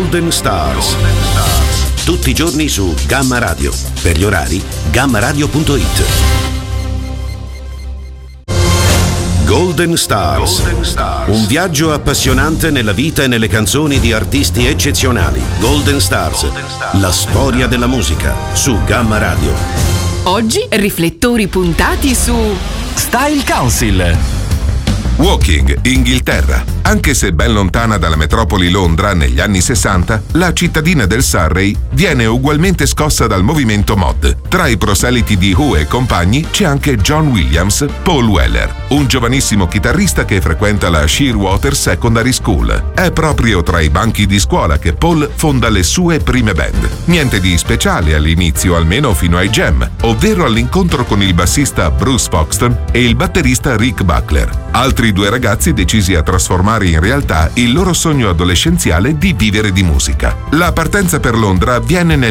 Golden Stars. Tutti i giorni su Gamma Radio. Per gli orari, gammaradio.it. Golden Stars. Un viaggio appassionante nella vita e nelle canzoni di artisti eccezionali. Golden Stars. La storia della musica su Gamma Radio. Oggi riflettori puntati su Style Council. Woking, Inghilterra. Anche se ben lontana dalla metropoli Londra negli anni 60, la cittadina del Surrey viene ugualmente scossa dal movimento mod. Tra i proseliti di Who e compagni c'è anche John Williams, Paul Weller, un giovanissimo chitarrista che frequenta la Shearwater Secondary School. È proprio tra i banchi di scuola che Paul fonda le sue prime band. Niente di speciale all'inizio, almeno fino ai jam, ovvero all'incontro con il bassista Bruce Foxton e il batterista Rick Buckler. Altri due ragazzi decisi a trasformare in realtà il loro sogno adolescenziale di vivere di musica. La partenza per Londra avviene nel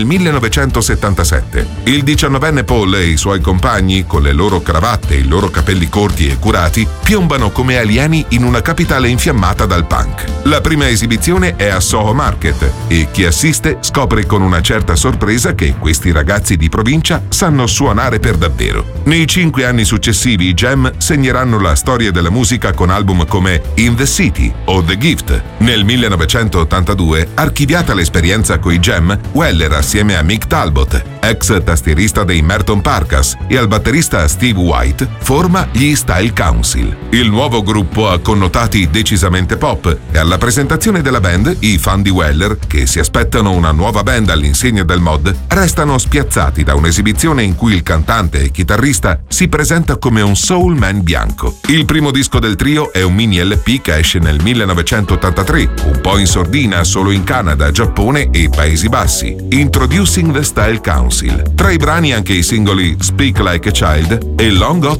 1977. Il 19enne Paul e i suoi compagni, con le loro cravatte e i loro capelli corti e curati, piombano come alieni in una capitale infiammata dal punk. La prima esibizione è a Soho Market e chi assiste scopre con una certa sorpresa che questi ragazzi di provincia sanno suonare per davvero. Nei 5 anni successivi i Jam segneranno la storia della musica con album come In the City o The Gift. Nel 1982, archiviata l'esperienza coi Jam, Weller assieme a Mick Talbot, ex tastierista dei Merton Parkas, e al batterista Steve White, forma gli Style Council. Il nuovo gruppo ha connotati decisamente pop e alla presentazione della band i fan di Weller, che si aspettano una nuova band all'insegna del mod, restano spiazzati da un'esibizione in cui il cantante e chitarrista si presenta come un soul man bianco. Il primo disco del trio è un mini LP che esce nel 1983, un po' in sordina solo in Canada, Giappone e Paesi Bassi. Introducing the Style Council. Tra i brani anche i singoli Speak Like a Child e Long Hot